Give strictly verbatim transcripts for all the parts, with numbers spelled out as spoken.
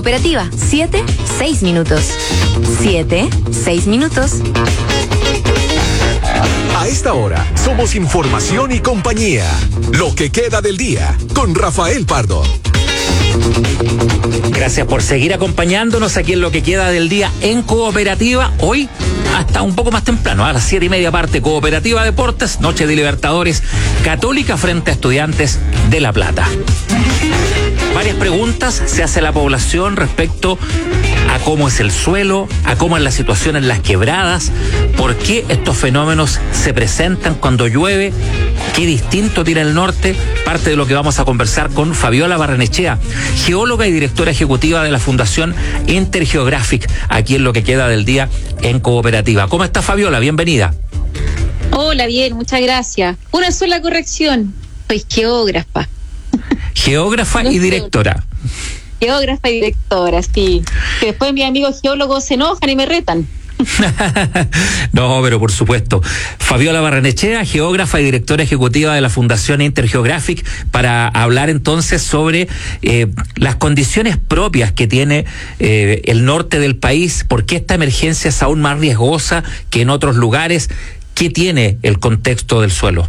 Cooperativa, siete, seis minutos. siete, seis minutos. A esta hora, somos información y compañía. Lo que queda del día, con Rafael Pardo. Gracias por seguir acompañándonos aquí en Lo que queda del día en Cooperativa. Hoy hasta un poco más temprano, a las siete y media parte, Cooperativa Deportes, Noche de Libertadores, Católica frente a Estudiantes de La Plata. Varias preguntas se hace la población respecto a cómo es el suelo, a cómo es la situación en las quebradas, por qué estos fenómenos se presentan cuando llueve, qué distinto tiene el norte. Parte de lo que vamos a conversar con Fabiola Barrenechea, geóloga y directora ejecutiva de la Fundación Intergeographic, aquí en Lo que queda del día en Cooperativa. ¿Cómo está, Fabiola? Bienvenida. Hola, bien, muchas gracias. Una sola corrección, soy geógrafa. Geógrafa y directora. Geógrafa y directora, sí. Que después mis amigos geólogos se enojan y me retan. No, pero por supuesto. Fabiola Barrenechea, geógrafa y directora ejecutiva de la Fundación Intergeographic, para hablar entonces sobre eh, las condiciones propias que tiene eh, el norte del país, por qué esta emergencia es aún más riesgosa que en otros lugares, qué tiene el contexto del suelo.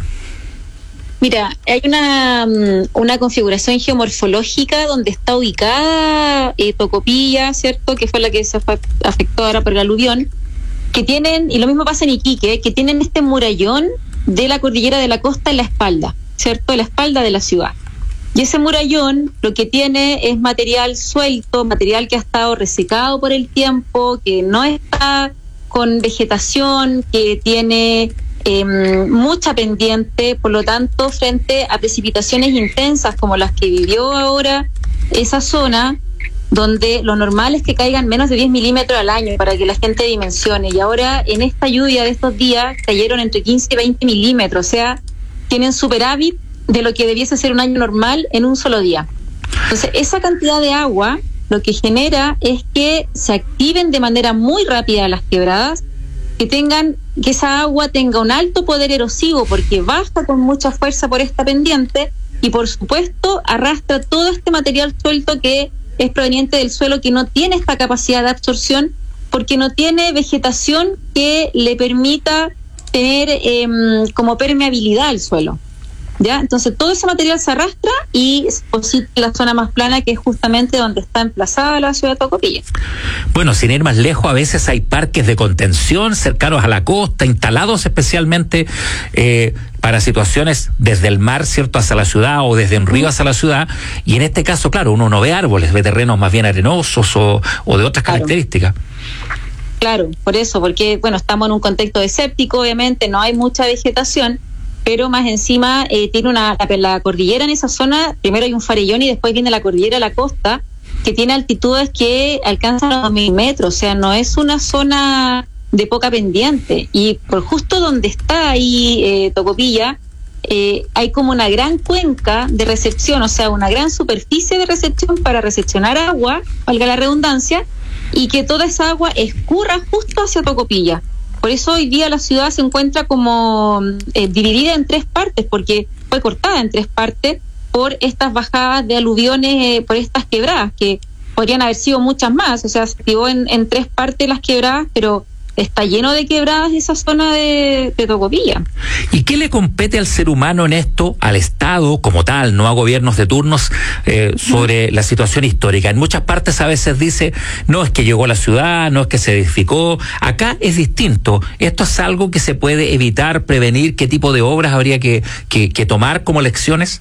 Mira, hay una, una configuración geomorfológica donde está ubicada eh, Tocopilla, ¿cierto? Que fue la que se fue afectó ahora por el aluvión, que tienen, y lo mismo pasa en Iquique, que tienen este murallón de la cordillera de la costa en la espalda, ¿cierto? En la espalda de la ciudad. Y ese murallón lo que tiene es material suelto, material que ha estado resecado por el tiempo, que no está con vegetación, que tiene Eh, mucha pendiente, por lo tanto, frente a precipitaciones intensas como las que vivió ahora esa zona, donde lo normal es que caigan menos de diez milímetros al año para que la gente dimensione, y ahora en esta lluvia de estos días cayeron entre quince y veinte milímetros, o sea, tienen superávit de lo que debiese ser un año normal en un solo día. Entonces, esa cantidad de agua lo que genera es que se activen de manera muy rápida las quebradas, que tengan que esa agua tenga un alto poder erosivo porque baja con mucha fuerza por esta pendiente y por supuesto arrastra todo este material suelto que es proveniente del suelo, que no tiene esta capacidad de absorción porque no tiene vegetación que le permita tener eh, como permeabilidad al suelo. ¿Ya? Entonces todo ese material se arrastra y se posita en la zona más plana, que es justamente donde está emplazada la ciudad de Tocopilla. Bueno, sin ir más lejos, a veces hay parques de contención cercanos a la costa, instalados especialmente eh, para situaciones desde el mar, ¿cierto?, hacia la ciudad, o desde un río hacia la ciudad, y en este caso, claro, uno no ve árboles, ve terrenos más bien arenosos o, o de otras claro. características. Claro, por eso, porque bueno, estamos en un contexto desértico, obviamente no hay mucha vegetación, pero más encima eh, tiene una la, la cordillera en esa zona. Primero hay un farellón y después viene la cordillera a la costa, que tiene altitudes que alcanzan los dos mil metros, o sea, no es una zona de poca pendiente, y por justo donde está ahí eh, Tocopilla, eh, hay como una gran cuenca de recepción, o sea, una gran superficie de recepción para recepcionar agua, valga la redundancia, y que toda esa agua escurra justo hacia Tocopilla. Por eso hoy día la ciudad se encuentra como eh, dividida en tres partes, porque fue cortada en tres partes por estas bajadas de aluviones, eh, por estas quebradas, que podrían haber sido muchas más. O sea, se activó en, en tres partes las quebradas, pero está lleno de quebradas esa zona de, de Tocopilla. ¿Y qué le compete al ser humano en esto, al Estado como tal, no a gobiernos de turnos, eh, sobre la situación histórica? En muchas partes a veces dice, no es que llegó a la ciudad, no es que se edificó. Acá es distinto. ¿Esto es algo que se puede evitar, prevenir? ¿Qué tipo de obras habría que, que, que tomar como lecciones?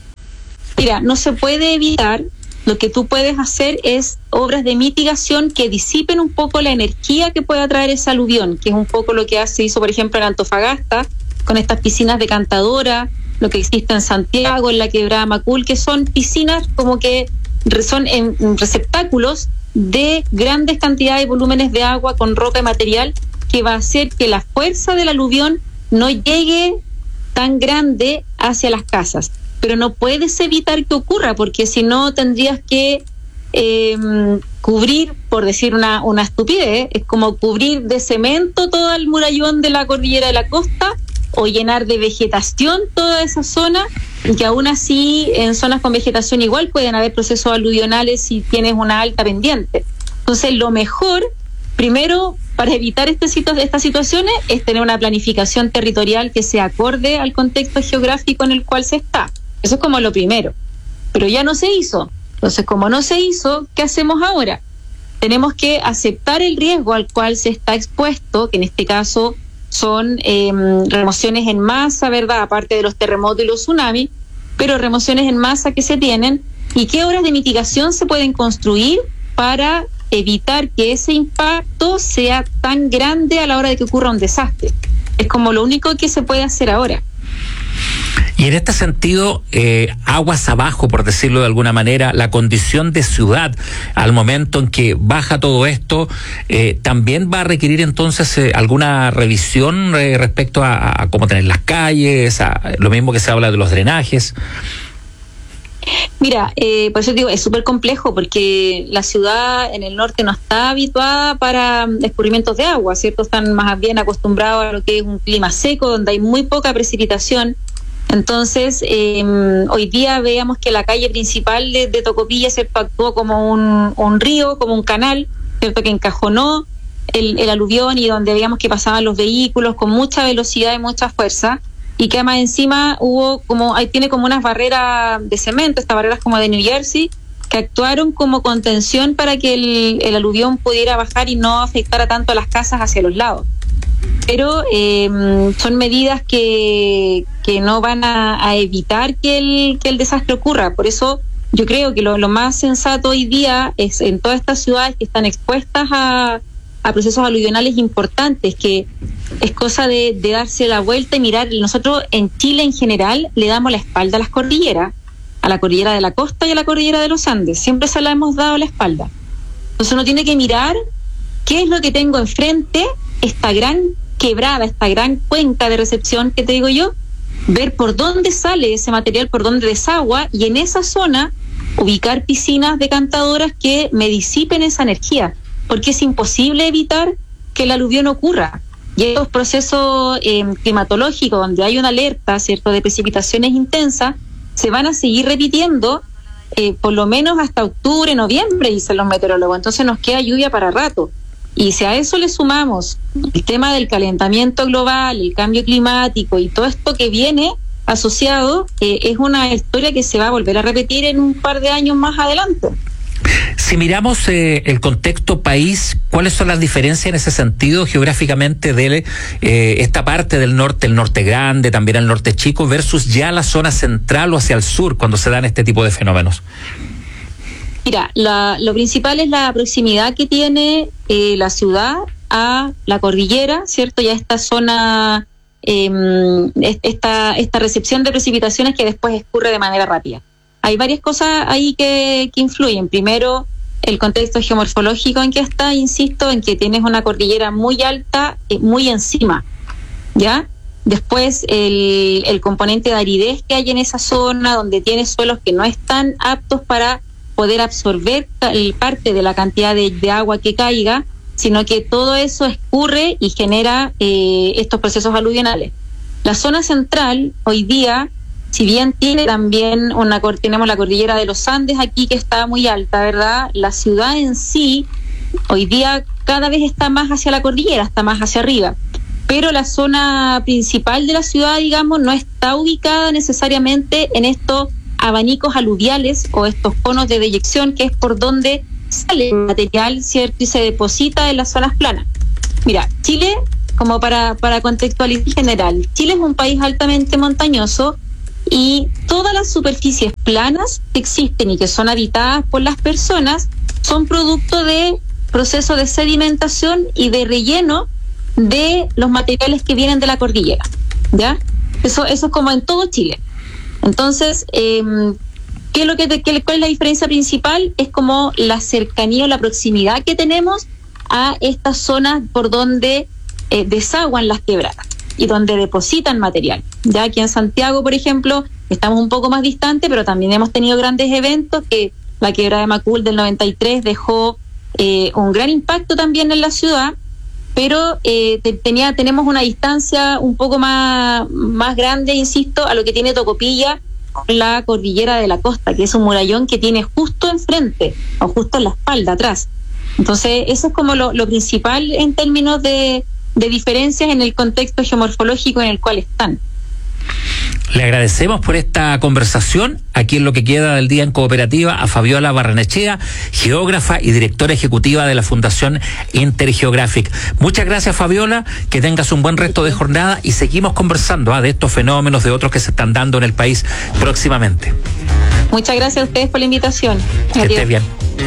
Mira, no se puede evitar. Lo que tú puedes hacer es obras de mitigación que disipen un poco la energía que pueda traer ese aluvión, que es un poco lo que se hizo, por ejemplo, en Antofagasta, con estas piscinas de Cantadora, lo que existe en Santiago, en la Quebrada Macul, que son piscinas como que son en receptáculos de grandes cantidades y volúmenes de agua con roca y material, que va a hacer que la fuerza del aluvión no llegue tan grande hacia las casas. Pero no puedes evitar que ocurra, porque si no tendrías que eh, cubrir, por decir una, una estupidez, es como cubrir de cemento todo el murallón de la cordillera de la costa o llenar de vegetación toda esa zona, y que aún así en zonas con vegetación igual pueden haber procesos aluvionales si tienes una alta pendiente. Entonces lo mejor, primero, para evitar este situ- estas situaciones es tener una planificación territorial que se acorde al contexto geográfico en el cual se está. Eso es como lo primero. Pero ya no se hizo. Entonces, como no se hizo, ¿qué hacemos ahora? Tenemos que aceptar el riesgo al cual se está expuesto, que en este caso son eh, remociones en masa, ¿verdad? Aparte de los terremotos y los tsunamis, pero remociones en masa que se tienen, y qué obras de mitigación se pueden construir para evitar que ese impacto sea tan grande a la hora de que ocurra un desastre. Es como lo único que se puede hacer ahora. Y en este sentido, eh, aguas abajo, por decirlo de alguna manera, la condición de ciudad al momento en que baja todo esto, eh, también va a requerir entonces eh, alguna revisión eh, respecto a, a cómo tener las calles, a lo mismo que se habla de los drenajes. Mira, eh, por eso digo, es súper complejo porque la ciudad en el norte no está habituada para escurrimientos de agua, ¿cierto? Están más bien acostumbrados a lo que es un clima seco, donde hay muy poca precipitación. Entonces, eh, hoy día veamos que la calle principal de, de Tocopilla, ¿cierto?, actuó como un, un río, como un canal, ¿cierto?, que encajonó el, el aluvión, y donde veíamos que pasaban los vehículos con mucha velocidad y mucha fuerza, y que además encima hubo como, ahí tiene como unas barreras de cemento, estas barreras como de New Jersey, que actuaron como contención para que el, el aluvión pudiera bajar y no afectara tanto a las casas hacia los lados. Pero eh, son medidas que, que no van a, a evitar que el, que el desastre ocurra. Por eso yo creo que lo, lo más sensato hoy día es en todas estas ciudades que están expuestas a, a procesos aluvionales importantes, que es cosa de, de darse la vuelta y mirar. Nosotros en Chile en general le damos la espalda a las cordilleras, a la cordillera de la costa y a la cordillera de los Andes. Siempre se la hemos dado la espalda. Entonces uno tiene que mirar qué es lo que tengo enfrente, esta gran quebrada, esta gran cuenca de recepción que te digo yo, ver por dónde sale ese material, por dónde desagua, y en esa zona ubicar piscinas decantadoras que me disipen esa energía, porque es imposible evitar que el aluvión ocurra. Y estos procesos eh, climatológicos donde hay una alerta, ¿cierto?, de precipitaciones intensas, se van a seguir repitiendo eh, por lo menos hasta octubre, noviembre, dicen los meteorólogos. Entonces nos queda lluvia para rato. Y si a eso le sumamos el tema del calentamiento global, el cambio climático y todo esto que viene asociado, eh, es una historia que se va a volver a repetir en un par de años más adelante. Si miramos eh, el contexto país, ¿cuáles son las diferencias en ese sentido geográficamente de eh, esta parte del norte, el norte grande, también el norte chico, versus ya la zona central o hacia el sur cuando se dan este tipo de fenómenos? Mira, la, lo principal es la proximidad que tiene eh, la ciudad a la cordillera, ¿cierto? Ya esta zona, eh, esta, esta recepción de precipitaciones que después escurre de manera rápida. Hay varias cosas ahí que, que influyen. Primero, el contexto geomorfológico en que está, insisto, en que tienes una cordillera muy alta, eh, muy encima, ¿ya? Después, el, el componente de aridez que hay en esa zona, donde tienes suelos que no están aptos para poder absorber el parte de la cantidad de, de agua que caiga, sino que todo eso escurre y genera eh, estos procesos aluvionales. La zona central, hoy día, si bien tiene también una, tenemos la cordillera de los Andes aquí que está muy alta, ¿verdad? La ciudad en sí, hoy día cada vez está más hacia la cordillera, está más hacia arriba. Pero la zona principal de la ciudad, digamos, no está ubicada necesariamente en estos abanicos aluviales o estos conos de deyección, que es por donde sale el material, ¿cierto?, y se deposita en las zonas planas. Mira, Chile, como para, para contextualizar en general, Chile es un país altamente montañoso y todas las superficies planas que existen y que son habitadas por las personas son producto de procesos de sedimentación y de relleno de los materiales que vienen de la cordillera, ¿ya? Eso, eso es como en todo Chile. Entonces, eh, ¿qué es lo que te, qué, ¿cuál es la diferencia principal? Es como la cercanía o la proximidad que tenemos a estas zonas por donde eh, desaguan las quebradas y donde depositan material. Ya aquí en Santiago, por ejemplo, estamos un poco más distantes, pero también hemos tenido grandes eventos, que la quebrada de Macul del noventa y tres dejó eh, un gran impacto también en la ciudad, pero eh, te, tenía tenemos una distancia un poco más, más grande, insisto, a lo que tiene Tocopilla con la cordillera de la costa, que es un murallón que tiene justo enfrente, o justo en la espalda, atrás. Entonces, eso es como lo, lo principal en términos de, de diferencias en el contexto geomorfológico en el cual están. Le agradecemos por esta conversación aquí en Lo que queda del día en Cooperativa a Fabiola Barrenechea, geógrafa y directora ejecutiva de la Fundación Intergeographic. Muchas gracias, Fabiola, que tengas un buen resto de jornada y seguimos conversando ¿ah? de estos fenómenos, de otros que se están dando en el país próximamente. Muchas gracias a ustedes por la invitación. Que Adiós. estés bien.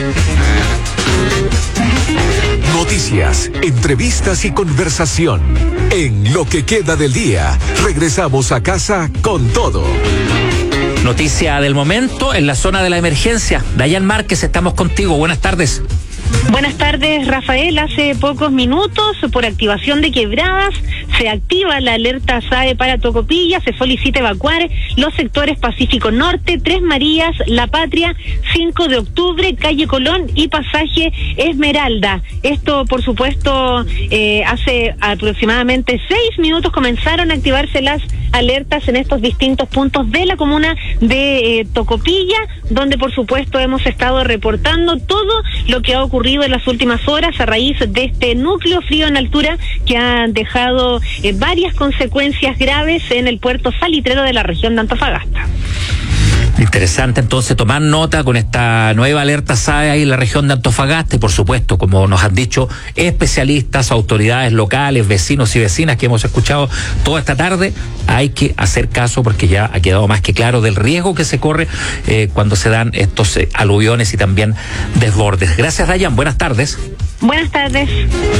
Noticias, entrevistas y conversación. En Lo que queda del día, regresamos a casa con todo. Noticia del momento en la zona de la emergencia. Dayan Márquez, estamos contigo. Buenas tardes. Buenas tardes, Rafael. Hace pocos minutos, por activación de quebradas, se activa la alerta S A E para Tocopilla. Se solicita evacuar los sectores Pacífico Norte, Tres Marías, La Patria, cinco de octubre, Calle Colón y Pasaje Esmeralda. Esto, por supuesto, eh, hace aproximadamente seis minutos comenzaron a activarse las alertas en estos distintos puntos de la comuna de eh, Tocopilla, donde, por supuesto, hemos estado reportando todo lo que ha ocurrido en las últimas horas a raíz de este núcleo frío en altura que ha dejado eh, varias consecuencias graves en el puerto salitrero de la región de Antofagasta. Interesante entonces tomar nota con esta nueva alerta S A E ahí en la región de Antofagasta y por supuesto, como nos han dicho especialistas, autoridades locales, vecinos y vecinas que hemos escuchado toda esta tarde, hay que hacer caso porque ya ha quedado más que claro del riesgo que se corre eh, cuando se dan estos eh, aluviones y también desbordes. Gracias, Dayan. Buenas tardes. Buenas tardes.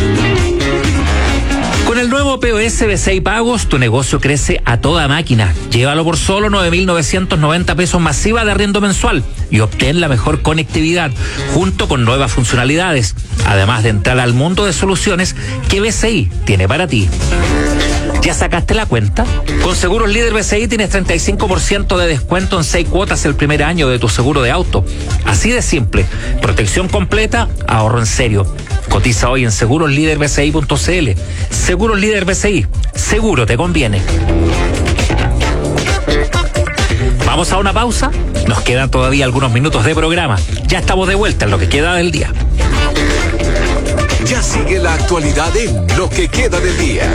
Con el nuevo P O S B C I Pagos, tu negocio crece a toda máquina. Llévalo por solo nueve mil novecientos noventa pesos masiva de arriendo mensual y obtén la mejor conectividad junto con nuevas funcionalidades, además de entrar al mundo de soluciones que B C I tiene para ti. ¿Ya sacaste la cuenta? Con Seguros Líder B C I tienes treinta y cinco por ciento de descuento en seis cuotas el primer año de tu seguro de auto. Así de simple. Protección completa, ahorro en serio. Cotiza hoy en seguros líder b c i punto c l. Seguros Líder B C I. Seguro te conviene. Vamos a una pausa. Nos quedan todavía algunos minutos de programa. Ya estamos de vuelta en Lo que queda del día. Ya sigue la actualidad en Lo que queda del día.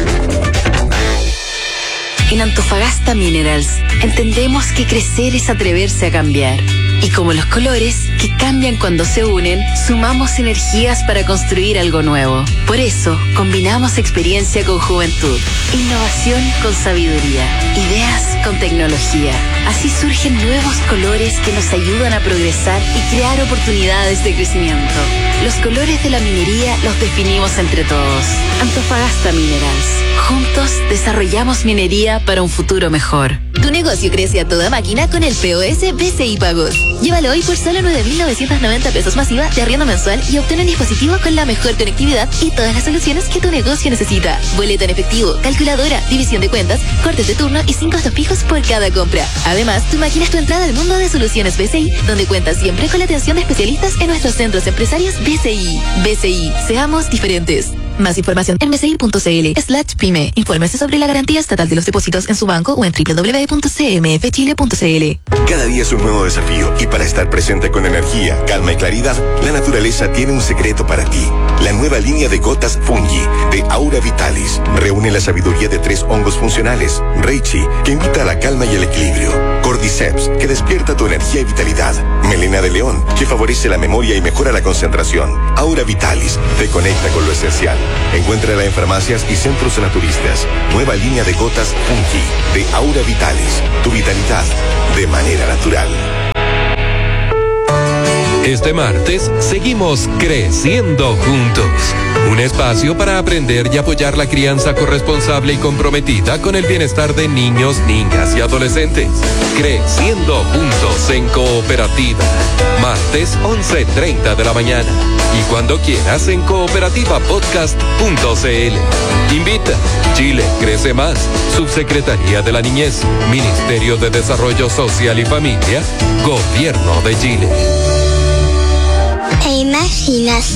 En Antofagasta Minerals entendemos que crecer es atreverse a cambiar. Y como los colores, que cambian cuando se unen, sumamos energías para construir algo nuevo. Por eso, combinamos experiencia con juventud, innovación con sabiduría, ideas con tecnología. Así surgen nuevos colores que nos ayudan a progresar y crear oportunidades de crecimiento. Los colores de la minería los definimos entre todos. Antofagasta Minerals. Juntos desarrollamos minería para un futuro mejor. Tu negocio crece a toda máquina con el P O S B C I Pagos. Llévalo hoy por solo nueve mil novecientos noventa pesos masiva de arriendo mensual y obtén un dispositivo con la mejor conectividad y todas las soluciones que tu negocio necesita. Boleta en efectivo, calculadora, división de cuentas, cortes de turno y cinco costos fijos por cada compra. Además, tu máquina es tu entrada al mundo de soluciones B C I, donde cuentas siempre con la atención de especialistas en nuestros centros empresarios B C I. B C I, seamos diferentes. Más información en bci.cl slash pyme. Infórmese sobre la garantía estatal de los depósitos en su banco o en doble u doble u doble u punto c m f chile punto c l. Cada día es un nuevo desafío y para estar presente con energía, calma y claridad, la naturaleza tiene un secreto para ti. La nueva línea de gotas Fungi de Aura Vitalis reúne la sabiduría de tres hongos funcionales. Reichi, que invita a la calma y el equilibrio. Cordyceps, que despierta tu energía y vitalidad. Melena de león, que favorece la memoria y mejora la concentración. Aura Vitalis te conecta con lo esencial. Encuéntrala en farmacias y centros naturistas. Nueva línea de gotas Fungi de Aura Vitalis. Tu vitalidad de manera natural. Este martes seguimos creciendo juntos. Un espacio para aprender y apoyar la crianza corresponsable y comprometida con el bienestar de niños, niñas y adolescentes. Creciendo juntos en Cooperativa. Martes once treinta de la mañana. Y cuando quieras en cooperativa podcast punto c l. Invita. Chile crece más. Subsecretaría de la Niñez. Ministerio de Desarrollo Social y Familia. Gobierno de Chile. ¿Te imaginas